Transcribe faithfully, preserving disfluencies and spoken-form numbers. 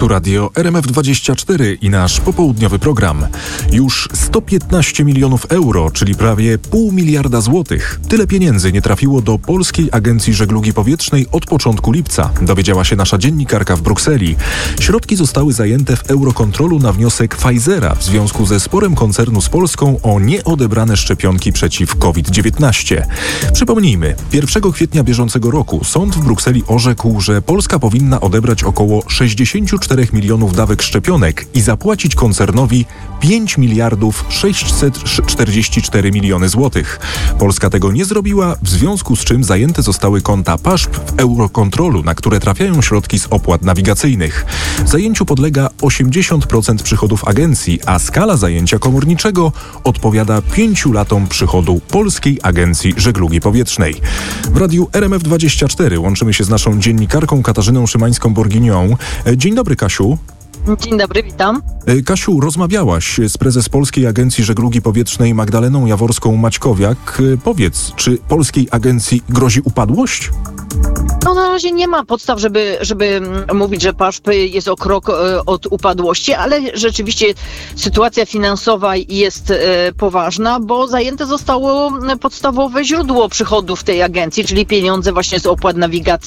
Tu Radio R M F dwadzieścia cztery i nasz popołudniowy program. Już sto piętnaście milionów euro, czyli prawie pół miliarda złotych. Tyle pieniędzy nie trafiło do Polskiej Agencji Żeglugi Powietrznej od początku lipca, dowiedziała się nasza dziennikarka w Brukseli. Środki zostały zajęte w Eurocontrolu na wniosek Pfizera w związku ze sporem koncernu z Polską o nieodebrane szczepionki przeciw COVID dziewiętnaście. Przypomnijmy, pierwszego kwietnia bieżącego roku sąd w Brukseli orzekł, że Polska powinna odebrać około sześćdziesiąt cztery milionów dawek szczepionek i zapłacić koncernowi pięć miliardów sześćset czterdzieści cztery miliony złotych. Polska tego nie zrobiła, w związku z czym zajęte zostały konta P A S Z P w Eurocontrolu, na które trafiają środki z opłat nawigacyjnych. Zajęciu podlega osiemdziesiąt procent przychodów agencji, a skala zajęcia komorniczego odpowiada pięciu latom przychodu Polskiej Agencji Żeglugi Powietrznej. W radiu R M F dwadzieścia cztery łączymy się z naszą dziennikarką Katarzyną Szymańską-Borginią. Dzień dobry, Kasiu. Dzień dobry, witam. Kasiu, rozmawiałaś z prezes Polskiej Agencji Żeglugi Powietrznej Magdaleną Jaworską-Maćkowiak. Powiedz, czy Polskiej Agencji grozi upadłość? No na razie nie ma podstaw, żeby, żeby mówić, że P A S Z P jest o krok e, od upadłości, ale rzeczywiście sytuacja finansowa jest e, poważna, bo zajęte zostało podstawowe źródło przychodów tej agencji, czyli pieniądze właśnie z opłat nawigacyjnych.